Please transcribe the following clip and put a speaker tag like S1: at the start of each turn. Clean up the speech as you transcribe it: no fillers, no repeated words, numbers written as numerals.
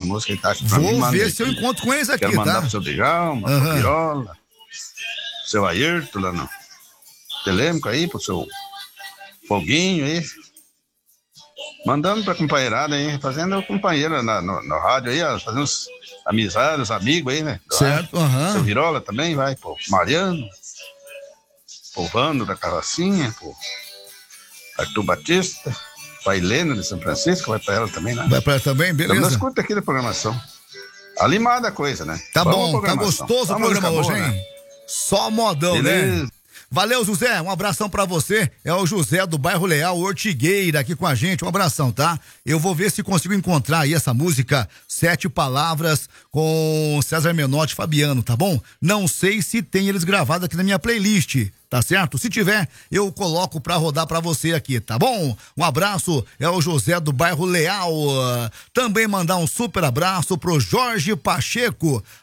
S1: música aí, tá? Pra
S2: Vou
S1: mim,
S2: ver se eu encontro com eles aqui,
S1: quero mandar
S2: tá?
S1: pro seu Djalma, pro Viola, seu Ayrton lá no Telêmico aí, pro seu Foguinho aí. Mandando pra companheirada aí, fazendo companheira no rádio aí, ó, fazendo amizades, amigos aí, né?
S2: Certo,
S1: Seu Virola também, vai, pô, Mariano, pô, Vando da Carrocinha, pô, Arthur Batista, pra Helena de São Francisco, vai pra ela também, né?
S2: Vai pra ela também, beleza?
S1: Estamos na escuta aqui da programação. Animada a coisa, né?
S2: Tá
S1: Vamos
S2: bom, tá gostoso o programa hoje, hein?
S1: Né?
S2: Só modão,
S1: beleza,
S2: né? Valeu, José, um abração pra você. É o José do bairro Leal, Ortigueira, aqui com a gente. Um abração, tá? Eu vou ver se consigo encontrar aí essa música 7 Palavras com César Menotti e Fabiano, tá bom? Não sei se tem eles gravados aqui na minha playlist, tá certo? Se tiver, eu coloco pra rodar pra você aqui, tá bom? Um abraço, é o José do bairro Leal. Também mandar um super abraço pro Jorge Pacheco,